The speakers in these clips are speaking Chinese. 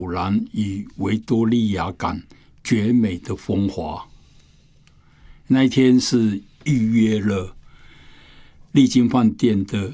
兰与维多利亚港绝美的风华。那一天是预约了丽晶饭店的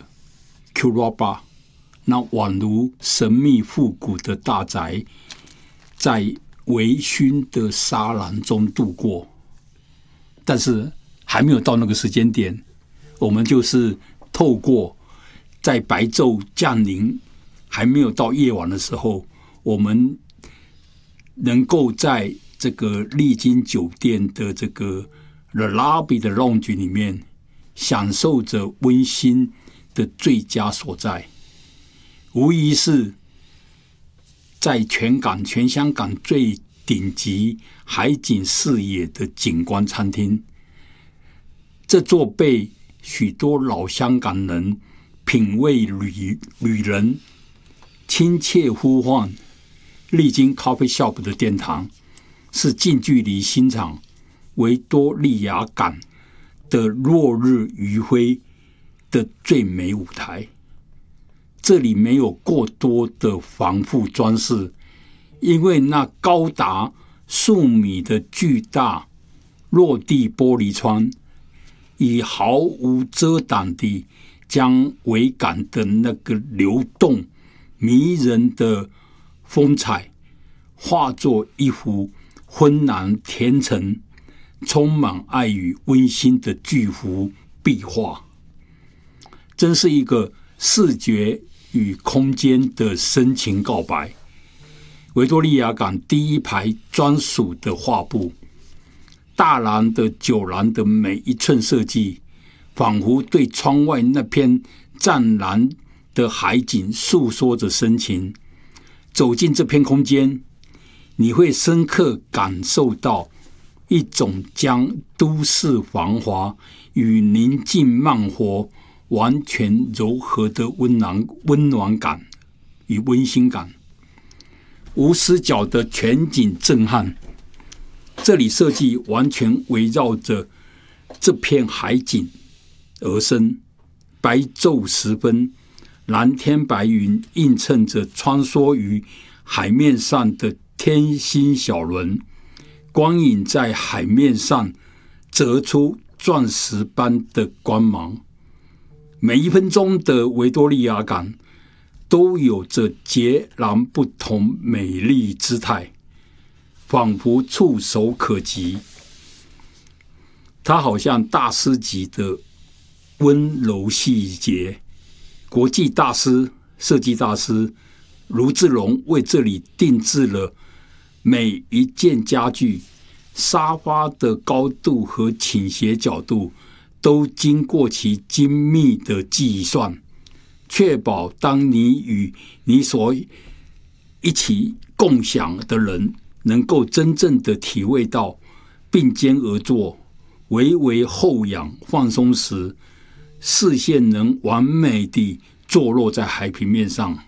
Curaba， 那宛如神秘复古的大宅，在微醺的沙蓝中度过。但是还没有到那个时间点，我们就是透过在白昼降临还没有到夜晚的时候，我们能够在这个丽晶酒店的这个 The Lobby 的 Lounge 里面享受着温馨的最佳所在，无疑是在全香港最顶级海景视野的景观餐厅。这座被许多老香港人品味旅人亲切呼唤丽晶 Coffee Shop 的殿堂，是近距离欣赏维多利亚港的落日余晖的最美舞台。这里没有过多的繁复装饰，因为那高达数米的巨大落地玻璃窗以毫无遮挡地将维港的那个流动迷人的风采化作一幅昏蓝甜橙充满爱与温馨的巨幅壁画，真是一个视觉与空间的深情告白。维多利亚港第一排专属的画布，大蓝的酒廊的每一寸设计，仿佛对窗外那片湛蓝的海景诉说着深情。走进这片空间，你会深刻感受到一种将都市繁华与宁静慢活完全柔合的温暖感与温馨感。无死角的全景震撼，这里设计完全围绕着这片海景而生。白昼时分，蓝天白云映衬着穿梭于海面上的天星小轮，光影在海面上折出钻石般的光芒。每一分钟的维多利亚港都有着截然不同美丽姿态，仿佛触手可及。它好像大师级的温柔细节。国际大师、设计大师卢志荣为这里定制了每一件家具，沙发的高度和倾斜角度都经过其精密的计算，确保当你与你所一起共享的人能够真正的体会到并肩而坐、微微后仰放松时，视线能完美地坐落在海平面上。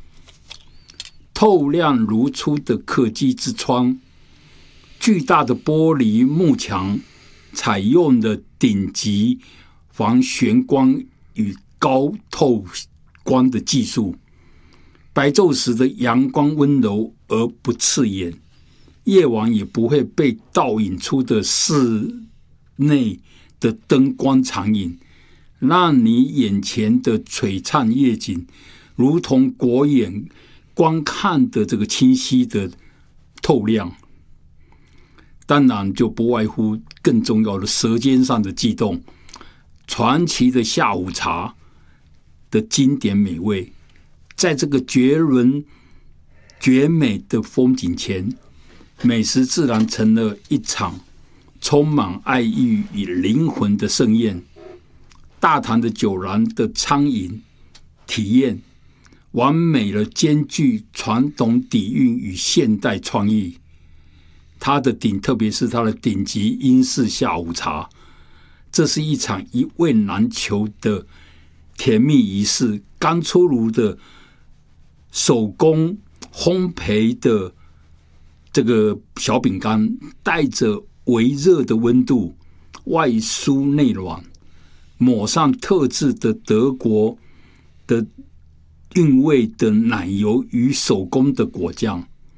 透亮如初的客机之窗，巨大的玻璃幕墙，采用了顶级防眩光与高透光的技术。白昼时的阳光温柔而不刺眼，夜晚也不会被倒影出的室内的灯光长影，让你眼前的璀璨夜景如同果眼观看的这个清晰的透亮。当然就不外乎更重要的舌尖上的悸动，传奇的下午茶的经典美味。在这个绝伦绝美的风景前，美食自然成了一场充满爱意与灵魂的盛宴。大堂的酒廊的餐饮体验完美了兼具传统底蕴与现代创意。特别是它的顶级英式下午茶，这是一场一味难求的甜蜜仪式。刚出炉的手工烘焙的这个小饼干，带着微热的温度，外酥内软，抹上特制的德国的韵味的奶油与手工的果酱，